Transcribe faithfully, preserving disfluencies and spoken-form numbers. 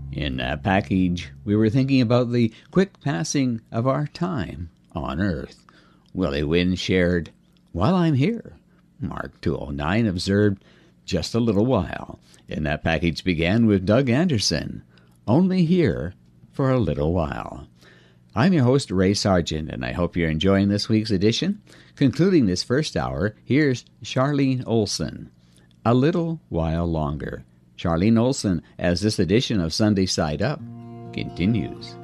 In that package, we were thinking about the quick passing of our time on Earth. Willie Wynn shared, "While I'm here." Mark two oh nine observed, "Just a little while." And that package began with Doug Anderson, "Only here for a little while." I'm your host, Ray Sargent, and I hope you're enjoying this week's edition. Concluding this first hour, here's Charlene Olson, "A Little While Longer." Charlene Olson, as this edition of Sunday Side Up continues.